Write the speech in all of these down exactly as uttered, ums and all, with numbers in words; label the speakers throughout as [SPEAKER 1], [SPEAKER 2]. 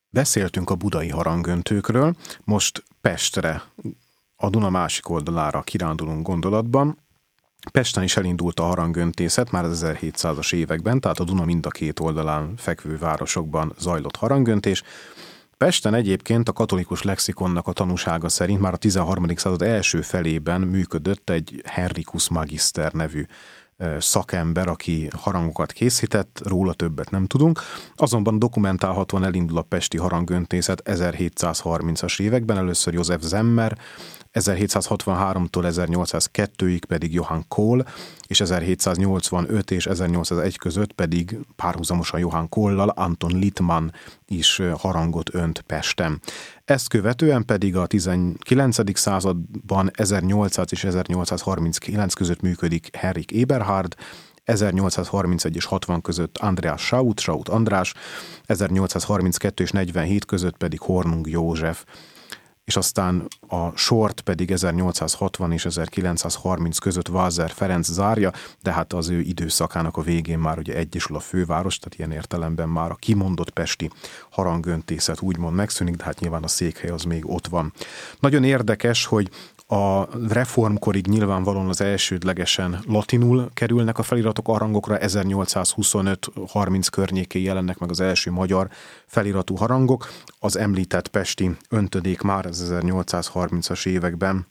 [SPEAKER 1] Beszéltünk a budai harangöntőkről, most Pestre, a Duna másik oldalára kirándulunk gondolatban. Pesten is elindult a harangöntészet már az ezerhétszázas években, tehát a Duna mind a két oldalán fekvő városokban zajlott harangöntés. Pesten egyébként a katolikus lexikonnak a tanúsága szerint már a tizenharmadik század első felében működött egy Henricus Magister nevű szakember, aki harangokat készített, róla többet nem tudunk. Azonban dokumentálhatóan elindul a pesti harangöntészet ezerhétszázharmincas években, először József Zemmer, ezerhétszázhatvanháromtól ezernyolcszázkettőig pedig Johann Kohl, és ezerhétszáznyolcvanöt és ezernyolcszázegy között pedig párhuzamosan Johann Kohllal Anton Littmann is harangot önt Pesten. Ezt követően pedig a tizenkilencedik században ezernyolcszáz és ezernyolcszázharminckilenc között működik Henrik Eberhard, ezernyolcszázharmincegy és hatvan között Andreas Schaut, Schaut András, ezernyolcszázharminckettő és negyvenhét között pedig Hornung József, és aztán a sort pedig ezernyolcszázhatvan és ezerkilencszázharminc között Walser Ferenc zárja, de hát az ő időszakának a végén már ugye egyesül a főváros, tehát ilyen értelemben már a kimondott pesti harangöntészet úgymond megszűnik, de hát nyilván a székhely az még ott van. Nagyon érdekes, hogy a reformkorig nyilvánvalóan az elsődlegesen latinul kerülnek a feliratok a harangokra, ezernyolcszázhuszonöt harminc környékén jelennek meg az első magyar feliratú harangok. Az említett pesti öntödék már az ezernyolcszázharmincas években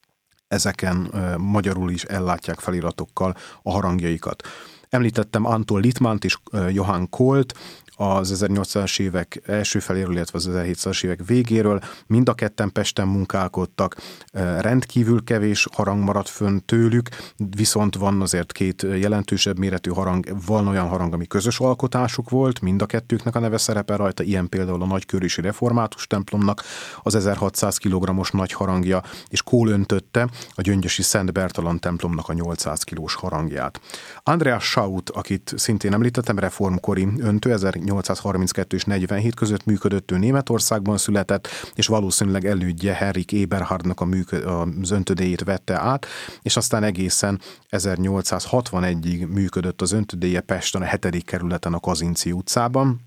[SPEAKER 1] ezeken e, magyarul is ellátják feliratokkal a harangjaikat. Említettem Anton Littmannt és e, Johann Kohlt, az ezernyolcszázas évek első feléről, illetve az ezerhétszázas évek végéről. Mind a ketten Pesten munkálkodtak, rendkívül kevés harang maradt fönn tőlük, viszont van azért két jelentősebb méretű harang, van olyan harang, ami közös alkotásuk volt, mind a kettőknek a neve szerepel rajta, ilyen például a Nagykőrösi Református templomnak az ezerhatszáz kilogrammos nagy harangja, és Kohl öntötte a Gyöngyösi Szent Bertalan templomnak a nyolcszáz kilós harangját. Andreas Schaut, akit szintén említettem, reformkori öntő, ezernyolcszázharminckettő és negyvenhét között működött, ő Németországban született, és valószínűleg elődje Henrik Eberhardnak a működ, az öntödéjét vette át, és aztán egészen ezernyolcszázhatvanegyig működött az öntödéje Pesten, a hetedik kerületen, a Kazinczy utcában,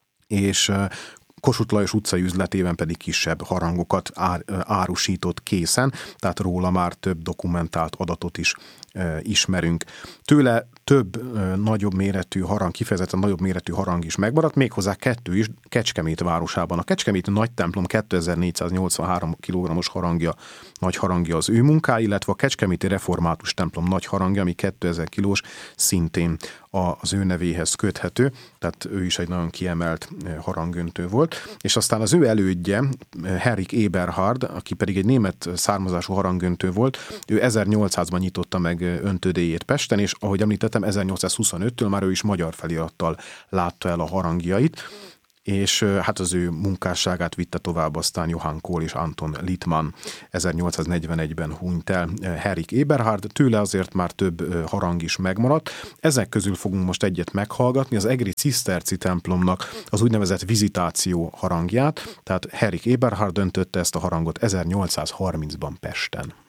[SPEAKER 1] és Kossuth Lajos utcai üzletében pedig kisebb harangokat ár, árusított készen, tehát róla már több dokumentált adatot is e, ismerünk. Tőle több e, nagyobb méretű harang, kifejezetten nagyobb méretű harang is megmaradt, méghozzá kettő is Kecskemét városában. A Kecskeméti nagy templom kétezer-négyszáznyolcvanhárom kilogrammos harangja, nagy harangja az ő munká, illetve a Kecskeméti Református templom nagy harangja, ami kétezer kilós, szintén az ő nevéhez köthető, tehát ő is egy nagyon kiemelt harangöntő volt, és aztán az ő elődje, Henrik Eberhard, aki pedig egy német származású harangöntő volt, ő ezernyolcszázban nyitotta meg öntödéjét Pesten, és ahogy említettem, ezernyolcszázhuszonöttől már ő is magyar felirattal látta el a harangjait, és hát az ő munkásságát vitte tovább aztán Johann Kohl és Anton Littmann. ezernyolcszáznegyvenegyben hunyt el Henrik Eberhard, tőle azért már több harang is megmaradt. Ezek közül fogunk most egyet meghallgatni, az egri ciszterci templomnak az úgynevezett vizitáció harangját, tehát Henrik Eberhard döntötte ezt a harangot ezernyolcszázharmincban Pesten.